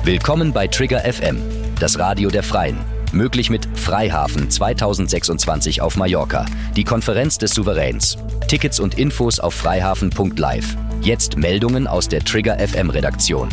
Willkommen bei Trigger FM, das Radio der Freien. Möglich mit Freihafen 2026 auf Mallorca, die Konferenz des Souveräns. Tickets und Infos auf freihafen.live. Jetzt Meldungen aus der Trigger FM Redaktion.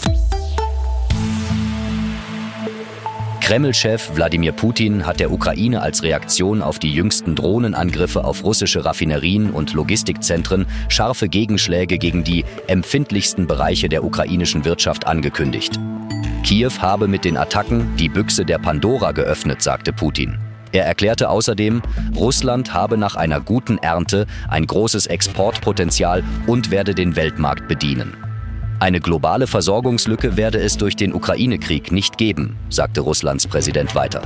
Kreml-Chef Wladimir Putin hat der Ukraine als Reaktion auf die jüngsten Drohnenangriffe auf russische Raffinerien und Logistikzentren scharfe Gegenschläge gegen die empfindlichsten Bereiche der ukrainischen Wirtschaft angekündigt. Kiew habe mit den Attacken die Büchse der Pandora geöffnet, sagte Putin. Er erklärte außerdem, Russland habe nach einer guten Ernte ein großes Exportpotenzial und werde den Weltmarkt bedienen. Eine globale Versorgungslücke werde es durch den Ukraine-Krieg nicht geben, sagte Russlands Präsident weiter.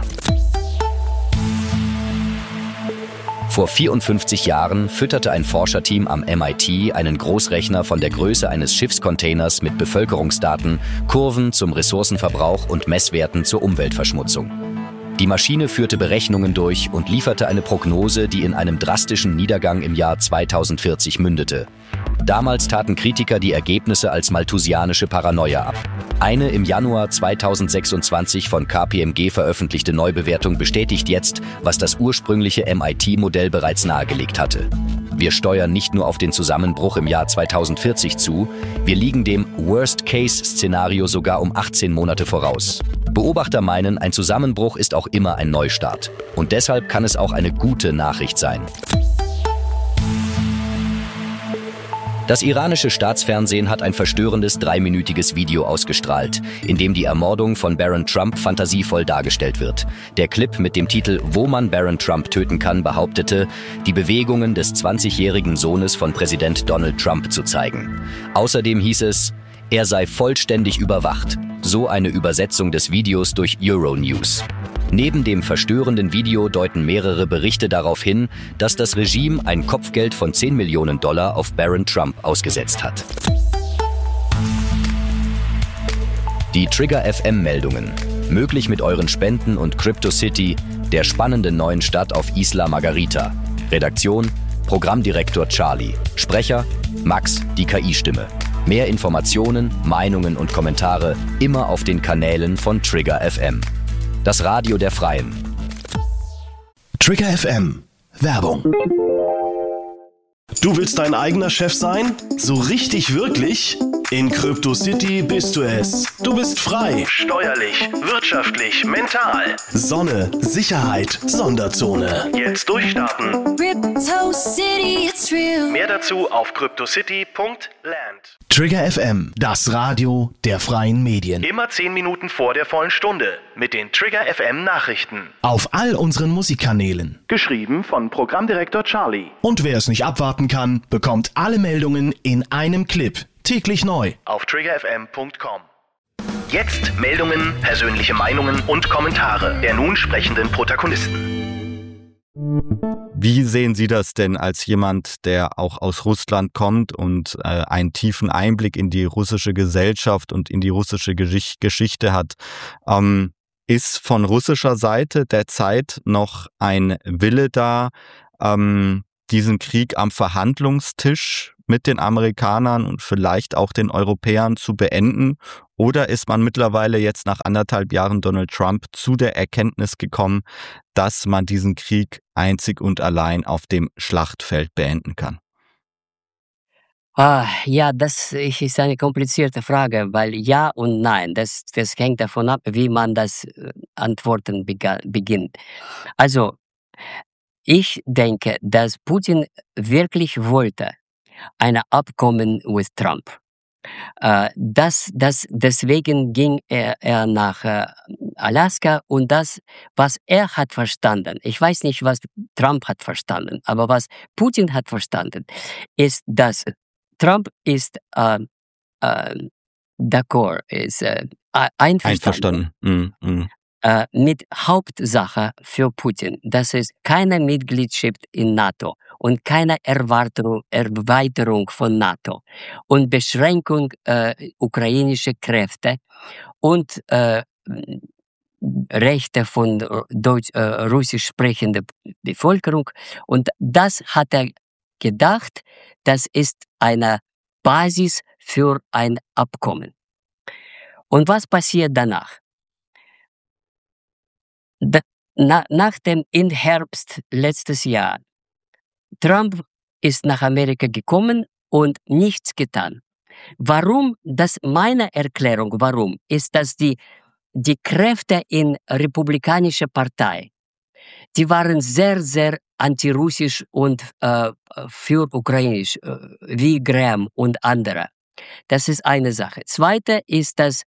Vor 54 Jahren fütterte ein Forscherteam am MIT einen Großrechner von der Größe eines Schiffscontainers mit Bevölkerungsdaten, Kurven zum Ressourcenverbrauch und Messwerten zur Umweltverschmutzung. Die Maschine führte Berechnungen durch und lieferte eine Prognose, die in einem drastischen Niedergang im Jahr 2040 mündete. Damals taten Kritiker die Ergebnisse als malthusianische Paranoia ab. Eine im Januar 2026 von KPMG veröffentlichte Neubewertung bestätigt jetzt, was das ursprüngliche MIT-Modell bereits nahegelegt hatte. Wir steuern nicht nur auf den Zusammenbruch im Jahr 2040 zu, wir liegen dem Worst-Case-Szenario sogar um 18 Monate voraus. Beobachter meinen, ein Zusammenbruch ist auch immer ein Neustart. Und deshalb kann es auch eine gute Nachricht sein. Das iranische Staatsfernsehen hat ein verstörendes 3-minütiges Video ausgestrahlt, in dem die Ermordung von Barron Trump fantasievoll dargestellt wird. Der Clip mit dem Titel »Wo man Barron Trump töten kann« behauptete, die Bewegungen des 20-jährigen Sohnes von Präsident Donald Trump zu zeigen. Außerdem hieß es, er sei vollständig überwacht. So eine Übersetzung des Videos durch Euronews. Neben dem verstörenden Video deuten mehrere Berichte darauf hin, dass das Regime ein Kopfgeld von $10 Millionen auf Barron Trump ausgesetzt hat. Die Trigger FM-Meldungen. Möglich mit euren Spenden und CryptoCity, der spannenden neuen Stadt auf Isla Margarita. Redaktion: Programmdirektor Charlie. Sprecher: Max, die KI-Stimme. Mehr Informationen, Meinungen und Kommentare immer auf den Kanälen von Trigger FM. Das Radio der Freien. Trigger FM. Werbung. Du willst dein eigener Chef sein? So richtig wirklich? In CryptoCity bist du es. Du bist frei. Steuerlich, wirtschaftlich, mental. Sonne, Sicherheit, Sonderzone. Jetzt durchstarten. CryptoCity, it's real. Mehr dazu auf cryptocity.land. Trigger FM, das Radio der freien Medien. Immer 10 Minuten vor der vollen Stunde mit den Trigger FM Nachrichten. Auf all unseren Musikkanälen. Geschrieben von Programmdirektor Charlie. Und wer es nicht abwarten kann, bekommt alle Meldungen in einem Clip. Täglich neu. Auf triggerfm.com. Jetzt Meldungen, persönliche Meinungen und Kommentare der nun sprechenden Protagonisten. Wie sehen Sie das denn als jemand, der auch aus Russland kommt und einen tiefen Einblick in die russische Gesellschaft und in die russische Geschichte hat? Ist von russischer Seite derzeit noch ein Wille da, diesen Krieg am Verhandlungstisch mit den Amerikanern und vielleicht auch den Europäern zu beenden? Oder ist man mittlerweile jetzt nach 1,5 Jahren Donald Trump zu der Erkenntnis gekommen, dass man diesen Krieg einzig und allein auf dem Schlachtfeld beenden kann? Ja, das ist eine komplizierte Frage, weil ja und nein, das hängt davon ab, wie man das Antworten beginnt. Also, ich denke, dass Putin wirklich wollte ein Abkommen mit Trump. Deswegen ging er nach Alaska und das, was er hat verstanden, ich weiß nicht, was Trump hat verstanden, aber was Putin hat verstanden, ist, dass Trump ist d'accord, ist einverstanden. Mit Hauptsache für Putin, das ist keine Mitgliedschaft in NATO und keine Erweiterung von NATO und Beschränkung ukrainischer Kräfte und Rechte von russisch sprechender Bevölkerung. Und das hat er gedacht, das ist eine Basis für ein Abkommen. Und was passiert danach? Nach dem im Herbst letztes Jahr, Trump ist nach Amerika gekommen und nichts getan. Warum? Meine Erklärung, warum, ist, dass die Kräfte in Republikanischer Partei, die waren sehr, sehr antirussisch und für ukrainisch, wie Graham und andere. Das ist eine Sache. Zweite ist, dass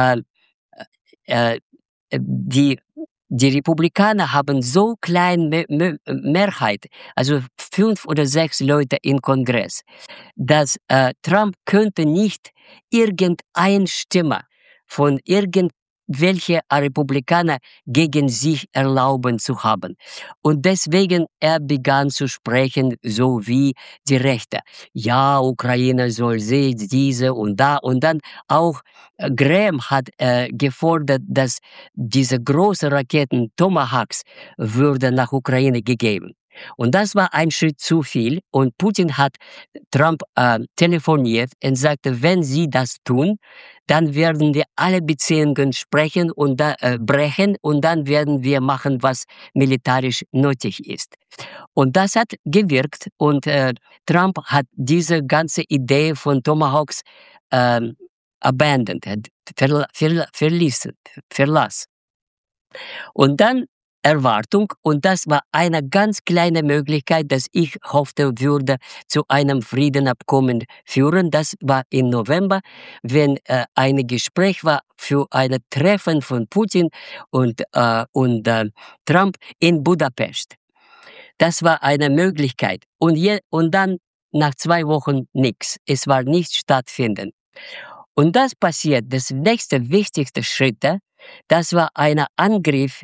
die Republikaner haben so kleine Mehrheit, also 5 oder 6 Leute im Kongress, dass Trump könnte nicht irgendeine Stimme von irgendwelche Republikaner gegen sich erlauben zu haben. Und deswegen er begann zu sprechen, so wie die Rechte. Ja, Ukraine soll diese und da. Und dann auch Graham hat gefordert, dass diese großen Raketen Tomahawks würde nach Ukraine gegeben. Und das war ein Schritt zu viel. Und Putin hat Trump telefoniert und sagte, wenn Sie das tun, dann werden wir alle Beziehungen brechen und dann werden wir machen, was militärisch nötig ist. Und das hat gewirkt und Trump hat diese ganze Idee von Tomahawks abandoned, verlassen. Und dann Erwartung, und das war eine ganz kleine Möglichkeit, dass ich hoffte, würde zu einem Friedenabkommen führen. Das war im November, wenn ein Gespräch war für ein Treffen von Putin und Trump in Budapest. Das war eine Möglichkeit. Und dann nach 2 Wochen nichts. Es war nichts stattfinden. Und das passiert, das nächste wichtigste Schritt, das war ein Angriff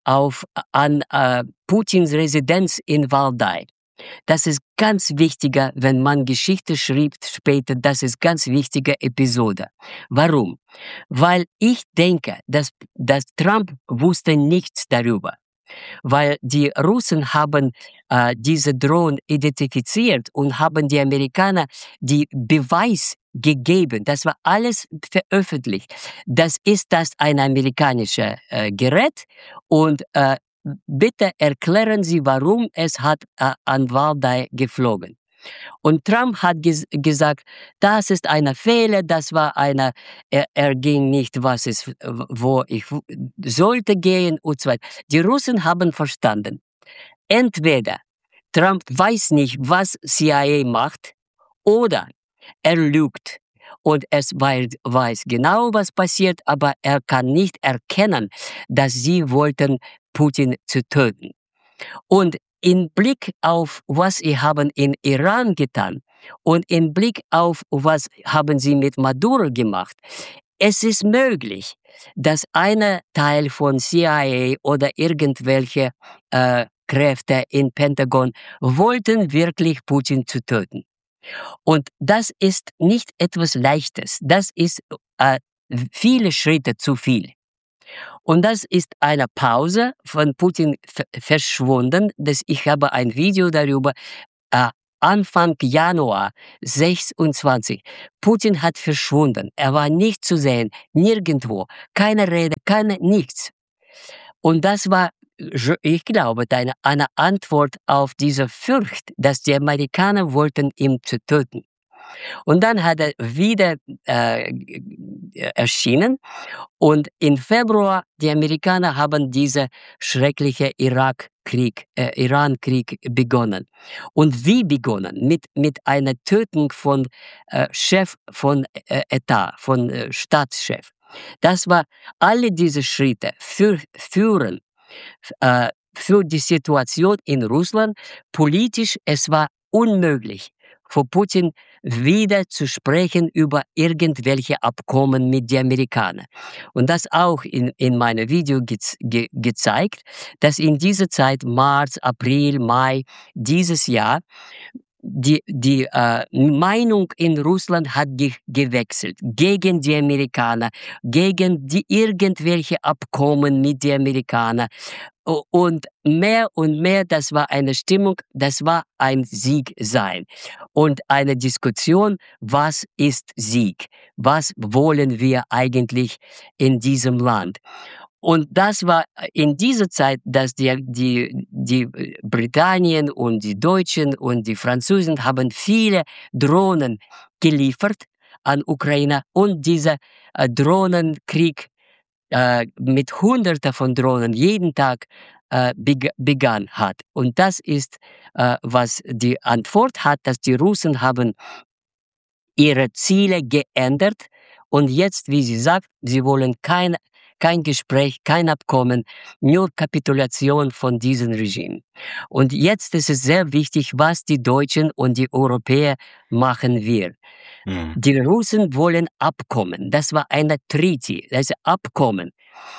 an Putins Residenz in Waldai. Das ist ganz wichtiger, wenn man Geschichte schreibt später, das ist ganz wichtige Episode. Warum? Weil ich denke, dass Trump wusste nichts darüber. Weil die Russen haben diese Drohnen identifiziert und haben die Amerikaner die Beweis gegeben. Das war alles veröffentlicht. Das ist ein amerikanisches Gerät und bitte erklären Sie, warum es hat an Waldai geflogen. Und Trump hat gesagt, das ist ein Fehler, das war er ging nicht, wo ich sollte gehen und so weiter. Die Russen haben verstanden, entweder Trump weiß nicht, was CIA macht, oder er lügt und es weiß genau, was passiert, aber er kann nicht erkennen, dass sie wollten, Putin zu töten. Und im Blick auf, was sie haben in Iran getan und im Blick auf, was haben sie mit Maduro gemacht, es ist möglich, dass ein Teil von CIA oder irgendwelche Kräfte im Pentagon wollten wirklich Putin zu töten. Und das ist nicht etwas Leichtes. Das ist viele Schritte zu viel. Und das ist eine Pause von Putin verschwunden. Ich habe ein Video darüber. Anfang Januar 26. Putin hat verschwunden. Er war nicht zu sehen, nirgendwo. Keine Rede, nichts. Und das war, ich glaube, eine Antwort auf diese Furcht, dass die Amerikaner wollten, ihn zu töten. Und dann hat er wieder erschienen und im Februar die Amerikaner haben diese schreckliche Iran-Krieg begonnen. Und wie begonnen? Mit einer Tötung von Chef von Etat, von Staatschef. Das war alle diese Schritte führen für die Situation in Russland. Politisch, es war unmöglich für Putin wieder zu sprechen über irgendwelche Abkommen mit den Amerikanern. Und das auch in meinem Video gezeigt, dass in dieser Zeit, März, April, Mai dieses Jahr, die Meinung in Russland hat gewechselt gegen die Amerikaner, gegen die irgendwelche Abkommen mit den Amerikanern. Und mehr, das war eine Stimmung, das war ein Sieg sein. Und eine Diskussion, was ist Sieg? Was wollen wir eigentlich in diesem Land? Und das war in dieser Zeit, dass die Britannien und die Deutschen und die Franzosen haben viele Drohnen geliefert an Ukraine und dieser Drohnenkrieg mit Hunderten von Drohnen jeden Tag begann hat. Und das ist, was die Antwort hat, dass die Russen haben ihre Ziele geändert und jetzt, wie sie sagt, sie wollen kein Gespräch, kein Abkommen, nur Kapitulation von diesem Regime. Und jetzt ist es sehr wichtig, was die Deutschen und die Europäer machen wir. Die Russen wollen Abkommen. Das war eine Treaty, das Abkommen.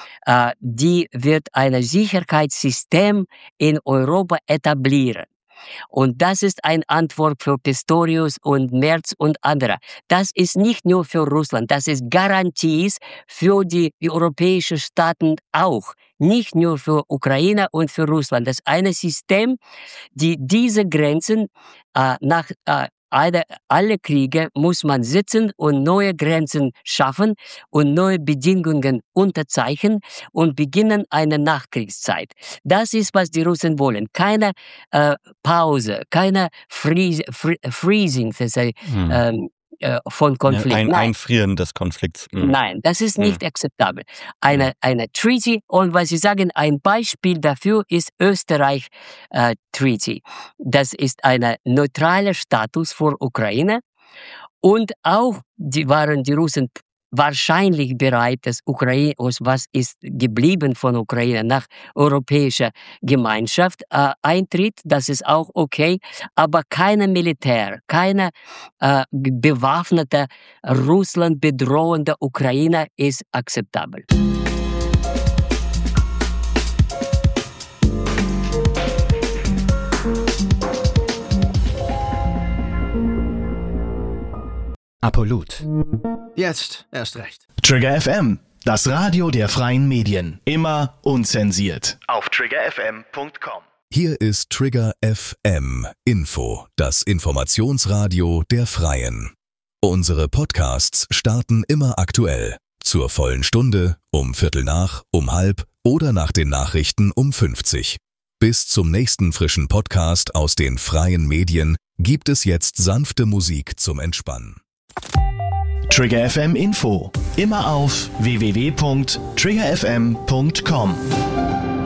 Die wird ein Sicherheitssystem in Europa etablieren. Und das ist eine Antwort für Pistorius und Merz und andere. Das ist nicht nur für Russland, das ist Garanties für die europäischen Staaten auch. Nicht nur für Ukraine und für Russland. Das ist ein System, die diese Grenzen nach alle Kriege muss man sitzen und neue Grenzen schaffen und neue Bedingungen unterzeichnen und beginnen eine Nachkriegszeit. Das ist, was die Russen wollen. Keine Pause, keine Freezing von Konflikt. Ein Einfrieren des Konflikts. Nein, das ist nicht akzeptabel. Eine Treaty, und was Sie sagen, ein Beispiel dafür ist Österreich Treaty. Das ist ein neutraler Status für Ukraine und auch waren die Russen wahrscheinlich bereit, dass Ukraine, was ist geblieben von Ukraine nach europäischer Gemeinschaft eintritt. Das ist auch okay, aber keine Militär, keine bewaffnete Russland bedrohende Ukraine ist akzeptabel. Apollut. Jetzt erst recht. Trigger FM, das Radio der freien Medien. Immer unzensiert. Auf triggerfm.com. Hier ist Trigger FM Info, das Informationsradio der Freien. Unsere Podcasts starten immer aktuell. Zur vollen Stunde, um 5:15, um 5:30 oder nach den Nachrichten um 50. Bis zum nächsten frischen Podcast aus den freien Medien gibt es jetzt sanfte Musik zum Entspannen. Trigger FM Info. Immer auf www.triggerfm.com.